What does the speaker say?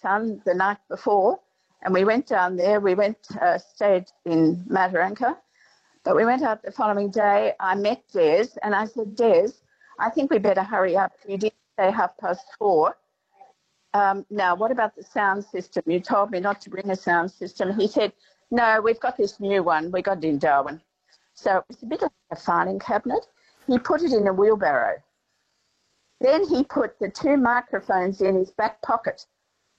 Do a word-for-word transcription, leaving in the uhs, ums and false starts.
son the night before, and we went down there. We went, uh, stayed in Mataranka, but we went out the following day. I met Des, and I said, Des, I think we better hurry up. You did say half past four. Um, now, what about the sound system? You told me not to bring a sound system. He said, no, we've got this new one. We got it in Darwin. So it's a bit like a filing cabinet. He put it in a wheelbarrow. Then he put the two microphones in his back pocket